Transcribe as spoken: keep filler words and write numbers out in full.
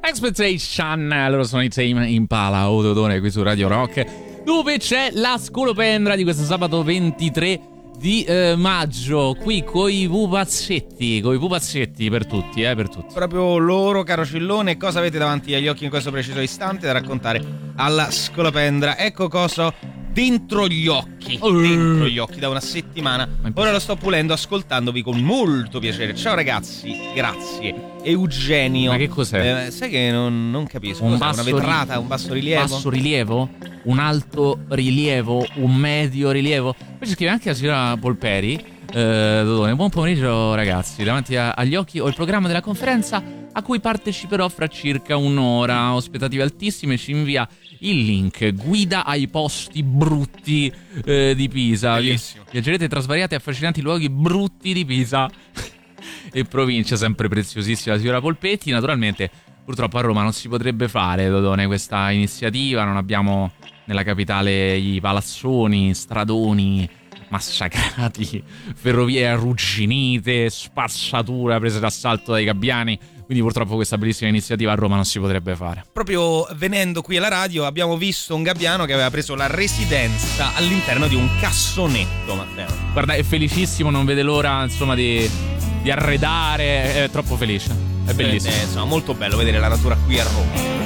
Expectation, loro sono i Tame Impala, Ododone qui su Radio Rock, dove c'è la scolopendra di questo sabato ventitré di eh, maggio, qui coi pupazzetti, coi pupazzetti per tutti, eh, per tutti. Proprio loro, caro Cillone, cosa avete davanti agli occhi in questo preciso istante da raccontare alla scolopendra? Ecco cosa dentro gli occhi, uh. dentro gli occhi da una settimana. Ora lo sto pulendo ascoltandovi con molto piacere. Ciao ragazzi, grazie. Eugenio. Ma che cos'è? Eh, sai che non, non capisco. Un cos'è? basso Una vetrata, ri- un basso rilievo? Basso rilievo? Un alto rilievo? Un medio rilievo? Poi ci scrive anche la signora Polperi. Eh, Dodone, buon pomeriggio ragazzi. Davanti a, agli occhi ho il programma della conferenza a cui parteciperò fra circa un'ora. Aspettative altissime, ci invia il link. Guida ai posti brutti eh, di Pisa. Bellissimo. Viaggerete tra svariati e affascinanti luoghi brutti di Pisa e provincia, sempre preziosissima la signora Polpetti. Naturalmente purtroppo a Roma non si potrebbe fare, Dodone, questa iniziativa. Non abbiamo nella capitale i palazzoni, stradoni massacrati, ferrovie arrugginite, spazzatura prese d'assalto dai gabbiani. Quindi purtroppo questa bellissima iniziativa a Roma non si potrebbe fare. Proprio venendo qui alla radio abbiamo visto un gabbiano che aveva preso la residenza all'interno di un cassonetto, Matteo. Guarda, è felicissimo, non vede l'ora insomma di, di arredare, è troppo felice, è bellissimo. Eh, insomma, molto bello vedere la natura qui a Roma.